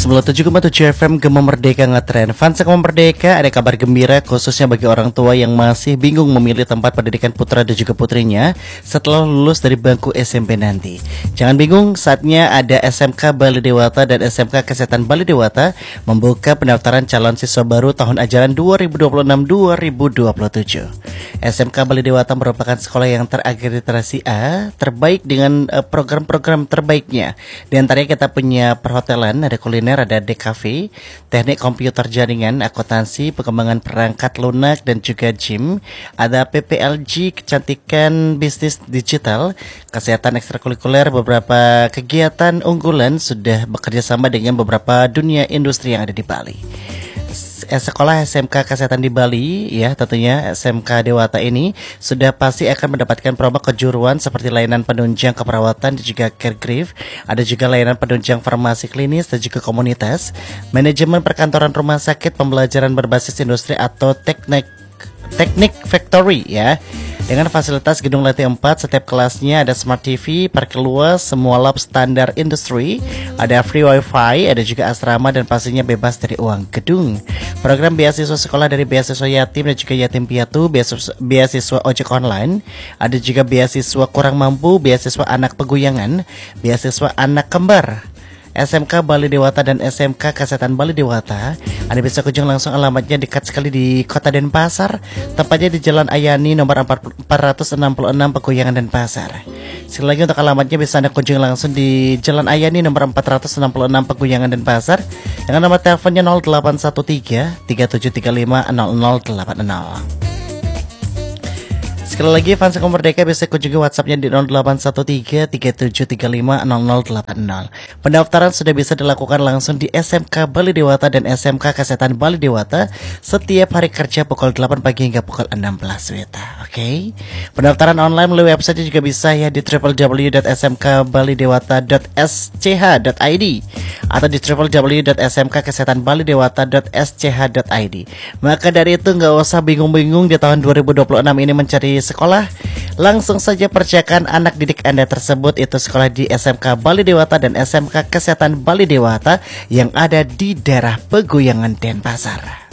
97,7 FM Gema Merdeka ngetren. Fans Gema Merdeka, ada kabar gembira khususnya bagi orang tua yang masih bingung memilih tempat pendidikan putra dan juga putrinya setelah lulus dari bangku SMP nanti. Jangan bingung, saatnya ada SMK Bali Dewata dan SMK Kesehatan Bali Dewata membuka pendaftaran calon siswa baru tahun ajaran 2026-2027. SMK Bali Dewata merupakan sekolah yang terakreditasi A, terbaik dengan program-program terbaiknya. Di antaranya kita punya perhotelan, ada kuliner, ada DKV, teknik komputer jaringan, akuntansi, pengembangan perangkat lunak dan juga gym, ada PPLG, kecantikan bisnis digital, kesehatan ekstrakurikuler, beberapa kegiatan unggulan sudah bekerja sama dengan beberapa dunia industri yang ada di Bali. Sekolah SMK Kesehatan di Bali, ya tentunya SMK Dewata ini sudah pasti akan mendapatkan promo kejuruan seperti layanan penunjang keperawatan dan juga caregiver, ada juga layanan penunjang farmasi klinis dan juga komunitas, manajemen perkantoran rumah sakit, pembelajaran berbasis industri atau teknik factory ya. Dengan fasilitas gedung lantai 4, setiap kelasnya ada smart TV, parkir luas, semua lab standar industri, ada free wifi, ada juga asrama dan pastinya bebas dari uang gedung. Program beasiswa sekolah dari beasiswa yatim dan juga yatim piatu, beasiswa ojek online, ada juga beasiswa kurang mampu, beasiswa anak peguyangan, beasiswa anak kembar. SMK Bali Dewata dan SMK Kesehatan Bali Dewata, Anda bisa kunjung langsung, alamatnya dekat sekali di Kota Denpasar, tepatnya di Jalan Ayani nomor 466 Peguyangan Denpasar. Sekali lagi untuk alamatnya bisa Anda kunjung langsung di Jalan Ayani nomor 466 Peguyangan Denpasar dengan nomor teleponnya 0813 3735 0080. Sekali lagi fans Gema Merdeka bisa kunjungi WhatsAppnya di 0813-3735-0080. Pendaftaran sudah bisa dilakukan langsung di SMK Bali Dewata dan SMK Kesehatan Bali Dewata setiap hari kerja pukul 8 pagi hingga pukul 16 WITA. Oke. Pendaftaran online melalui website juga bisa ya di www.smkbalidewata.sch.id atau di www.smkkesehatanbalidewata.sch.id. Maka dari itu nggak usah bingung-bingung di tahun 2026 ini mencari sekolah, langsung saja percayakan anak didik Anda tersebut itu sekolah di SMK Bali Dewata dan SMK Kesehatan Bali Dewata yang ada di daerah Peguyangan Denpasar.